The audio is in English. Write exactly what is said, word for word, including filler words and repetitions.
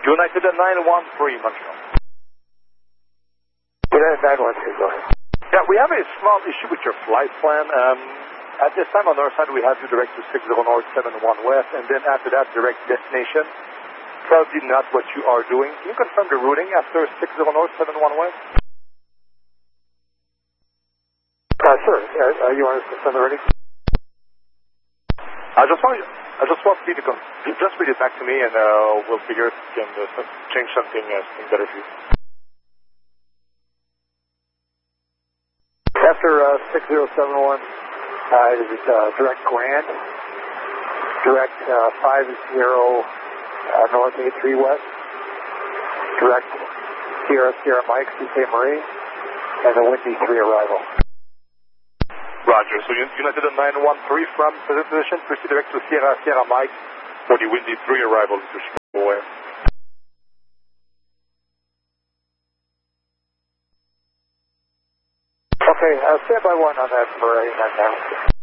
United nine one three, Montreal. United nine one three, go ahead. Yeah, we have a small issue with your flight plan. Um, at this time on our side, we have you direct to six zero North seven one West, and then after that, direct destination. Probably not what you are doing. Can you confirm the routing after six zero North seven one West? Uh, sure. Uh, you want us to send the ready? I just want you, I just want you to come. Just read it back to me, and uh, we'll figure if we can uh, change something, uh, something better for you. After uh, six zero seven one, uh, it is uh, direct Grand, direct uh, five zero uh, North eight three West, direct Sierra Sierra Mike C K Marie, and the Windy three arrival. Roger. So United nine one three from present position, proceed direct to Sierra Sierra Mike for the Windy three arrival to Chicago Air. Okay, uh, stand by one on that for a now.